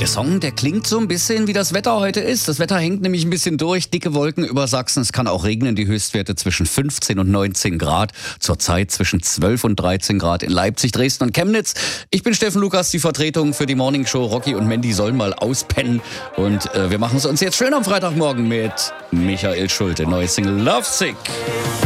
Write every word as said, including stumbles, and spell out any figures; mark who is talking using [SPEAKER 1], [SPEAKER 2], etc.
[SPEAKER 1] Der Song, der klingt so ein bisschen wie das Wetter heute ist. Das Wetter hängt nämlich ein bisschen durch. Dicke Wolken über Sachsen. Es kann auch regnen. Die Höchstwerte zwischen fünfzehn und neunzehn Grad. Zurzeit zwischen zwölf und dreizehn Grad in Leipzig, Dresden und Chemnitz. Ich bin Steffen Lukas, die Vertretung für die Morningshow. Rocky und Mandy sollen mal auspennen. Und äh, wir machen es uns jetzt schön am Freitagmorgen mit Michael Schulte. Neue Single Love Sick.